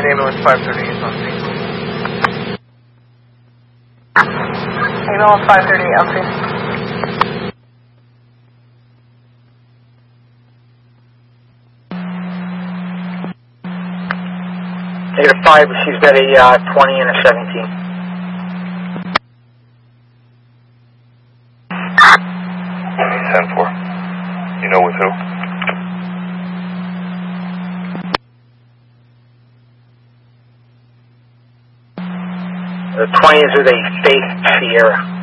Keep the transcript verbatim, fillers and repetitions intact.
ambulance five thirty is on scene. Ambulance five thirty on scene. Negative five, she's got a uh, twenty and a seventeen. ten four. You know with who? The twenty is with a Faith Sierra.